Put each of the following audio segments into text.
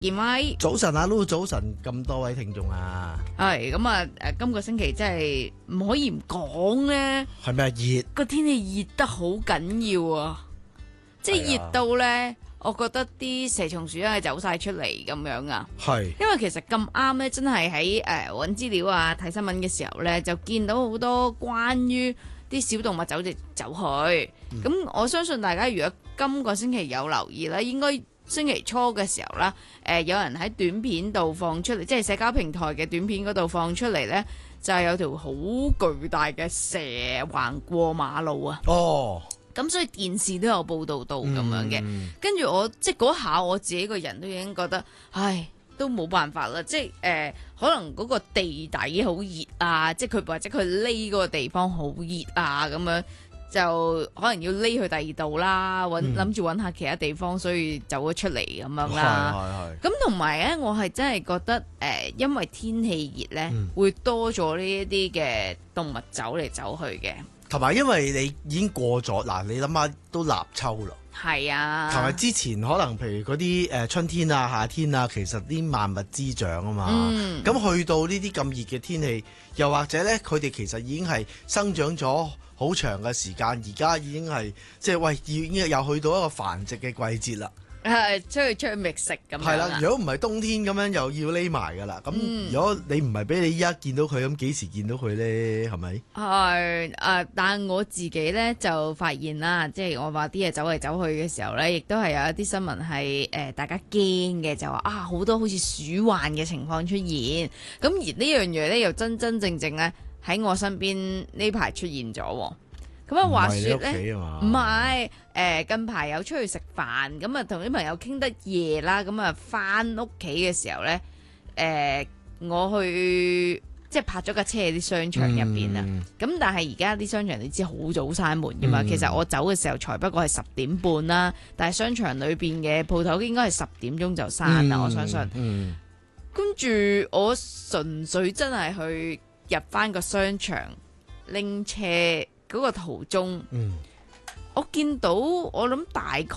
健威， 早晨啊，Lulu，早晨，咁多位聽眾啊， 係咁啊！今個星期真係唔可以唔講咧， 係咪熱？ 個天氣熱得好緊要啊！即係熱到咧，我覺得啲蛇蟲鼠係走晒出嚟咁樣啊！ 係， 因為其實咁啱咧，真係喺揾資料啊、睇新聞嘅時候咧，就見到好多關於啲小動物走嚟走去。咁我相信大家如果今個星期有留意咧，應該星期初嘅時候啦，有人喺短片度放出嚟，即係社交平台嘅短片嗰度放出嚟呢，就係有條好巨大嘅蛇橫過馬路啊！ 哦， 咁所以電視都有報導到咁樣嘅。跟住我即係嗰下我自己個人都已經覺得，唉，都冇辦法啦！即係可能嗰個地底好熱啊，即係佢或者佢匿嗰個地方好熱啊咁樣。就可能要匿去第二度啦，諗住揾下其他地方，所以走咗出嚟咁樣啦。咁同埋咧，我係真係覺得因為天氣熱咧，會多咗呢一啲嘅動物走嚟走去嘅。 同埋因為你已經過咗嗱，你諗下都立秋啦。 係啊， 同埋之前可能譬如嗰啲春天啊、夏天啊，其實啲萬物滋長啊嘛。咁去到呢啲咁熱嘅天氣，又或者咧，佢哋其實已經係生長咗好長嘅時間，而家已經係即係喂，已經又去到一個繁殖嘅季節啦。 出去覓食咁樣。 係啦，如果唔係冬天咁樣又要匿埋噶啦。咁如果你唔係俾你依家見到佢，咁幾時見到佢咧？係咪？ 係但係我自己咧就發現啦，即係我話啲嘢走嚟走去嘅時候咧，亦都係有一啲新聞係大家驚嘅，就話好多好似鼠患嘅情況出現。咁而呢樣嘢咧又真真正正咧喺我身邊呢排出現咗。咁啊，話說咧，唔係近排有出去食飯，咁啊同啲朋友傾得夜啦，咁啊翻屋企嘅時候咧，我去即係泊咗架車喺啲商場入邊啊。咁但係而家啲商場你知好早閂門噶嘛，其實我走嘅時候才不過係10點半啦，但係商場裏邊嘅鋪頭應該係10點鐘就閂啦，我相信。跟住我純粹真係去入翻個商場拎車。嗰個途中，我見到我諗大概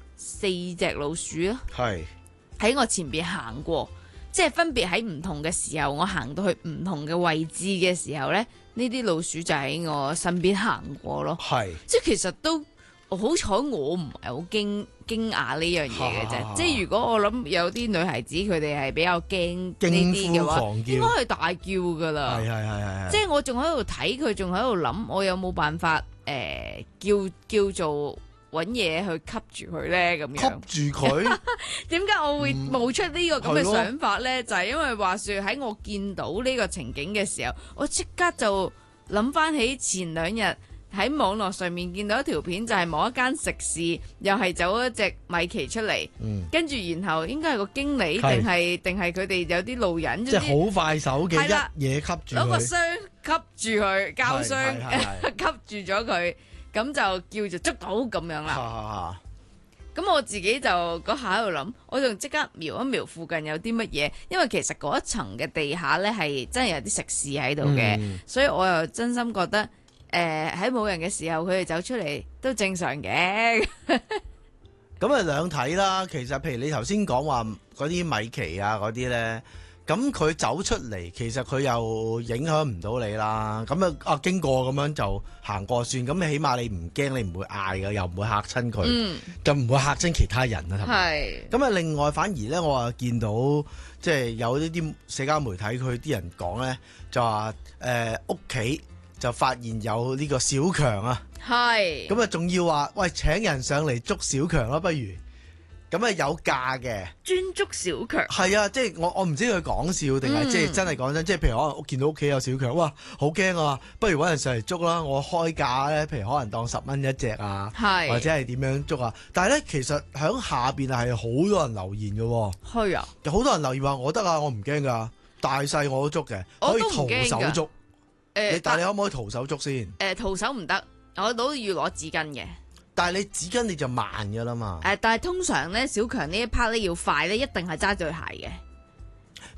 4隻老鼠啦，喺我前邊行過，即係分別喺唔同嘅時候，我行到去唔同嘅位置嘅時候咧，呢啲老鼠就喺我身邊行過咯。即係其實都好彩，我唔係好驚訝呢樣嘢嘅啫。即係如果我諗有啲女孩子佢哋係比較驚呢啲嘅話，應該係大叫噶啦。即係我仲喺度睇佢，仲喺度諗，我有冇辦法叫做揾嘢去吸住佢咧？咁樣吸住佢？ 點解我會冒出呢個咁嘅想法咧？就係因為話說喺我見到呢個情景嘅時候，我即刻就諗翻起前2日。喺網絡上面見到一條片，就係某一間食肆又係走咗隻米奇出嚟，跟住然後應該係個經理定係佢哋有啲路人， 即係好快手嘅一嘢吸住佢， 攞個箱吸住佢，膠箱吸住咗佢，咁就叫做捉到咁樣啦。咁我自己就嗰下喺度諗，我就即刻瞄一瞄附近有啲乜嘢，因為其實嗰一層嘅地下呢係真係有啲食肆喺度嘅，所以我又真心覺得。喺冇人嘅時候，佢哋走出嚟都正常嘅。 咁啊兩睇啦，其實譬如你頭先講話嗰啲米奇啊嗰啲咧，咁佢走出嚟，其實佢又影響唔到你啦。咁經過咁樣就行過算，咁起碼你唔驚，你唔會嗌㗎，又唔會嚇親佢，就唔會嚇親其他人啦。係。咁啊，另外反而咧，我啊見到即係有呢啲社交媒體，佢啲人講咧，就話屋企。就發現有呢個小強啊，係咁啊，仲要話喂請人上嚟捉小強啦，不如咁啊有價嘅專捉小強， 係啊，即係我唔知佢講笑定係即係真係講真，即係譬如可能見到屋企有小強，哇好驚啊，不如搵人上嚟捉啦，我開價咧，譬如可能當10蚊一隻啊，或者係點樣捉啊？但係咧其實喺下邊係好多人留言嘅，係啊，有好多人留言話我得啊，我唔驚噶，大細我都捉嘅，可以徒手捉。但係你可唔可以徒手捉先？ 徒手唔得，我都要攞紙巾嘅。 但係你紙巾你就慢噶啦嘛。 但係通常咧，小強呢一 part 咧要快咧，一定係揸對鞋嘅。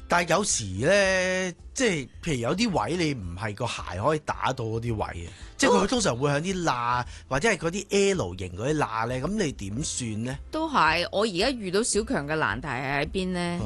但係有時咧，即係譬如有啲位你唔係個鞋可以打到嗰啲位嘅，即係佢通常會喺啲罅或者係嗰啲 L 型嗰啲罅咧，咁你點算咧？ 都係，我而家遇到小強嘅難題係喺邊呢？